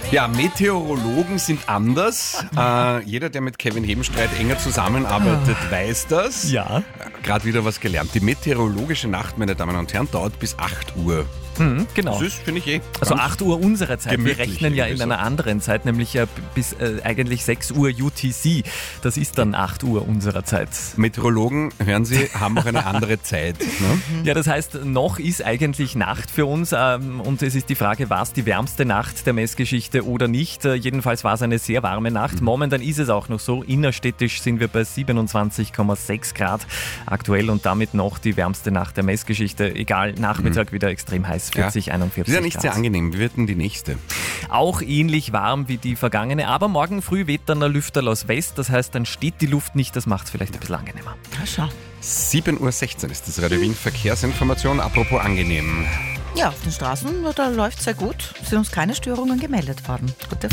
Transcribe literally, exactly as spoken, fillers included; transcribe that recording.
Ja, Meteorologen sind anders. Äh, jeder, der mit Kevin Hebenstreit enger zusammenarbeitet, Ah. weiß das. Ja. Gerade wieder was gelernt. Die meteorologische Nacht, meine Damen und Herren, dauert bis acht Uhr. Mhm, genau. Das ist, finde ich eh. Also ganz acht Uhr unserer Zeit. Wir gemütlich rechnen ja in irgendwie einer anderen Zeit, nämlich ja bis äh, eigentlich sechs Uhr U T C. Das ist dann acht Uhr unserer Zeit. Meteorologen, hören Sie, haben auch eine andere Zeit. Ne? Ja, das heißt, noch ist eigentlich Nacht für uns ähm, und es ist die Frage, war es die wärmste Nacht der Messgeschichte oder nicht? Äh, jedenfalls war es eine sehr warme Nacht. Momentan ist es auch noch so. Innerstädtisch sind wir bei siebenundzwanzig Komma sechs Grad aktuell und damit noch die wärmste Nacht der Messgeschichte. Egal, Nachmittag wieder extrem heiß, vierzig, Ja. einundvierzig Das ist ja nicht Grad. sehr angenehm. Wie wird denn die nächste? Auch ähnlich warm wie die vergangene, aber morgen früh weht dann der Lüfterl aus West, das heißt, dann steht die Luft nicht, das macht es vielleicht ein bisschen angenehmer. Ja, schau. sieben Uhr sechzehn ist das Radio Wien Verkehrsinformation. Apropos angenehm. Ja, auf den Straßen, da läuft es sehr gut. Es sind uns keine Störungen gemeldet worden. Gute